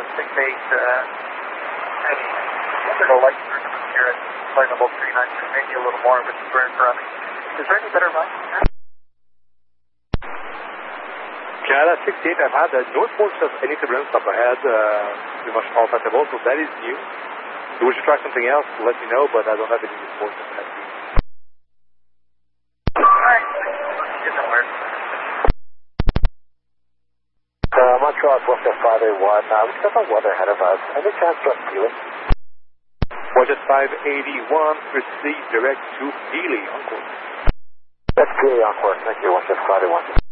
68, any the light here at flight level 393, maybe a little more of it's burn for me. Is there any better line? Canada 68, I've had no reports of any turbulence up ahead, pretty much all passable, so that is new. So we should try something else, let me know, but I don't have any reports of that. Alright, get somewhere. Montreal, Westjet 581, we've got the weather ahead of us. Any chance to Healy? Westjet 581, proceed direct to Healy, on course. That's Healy on course, thank you, Westjet 581.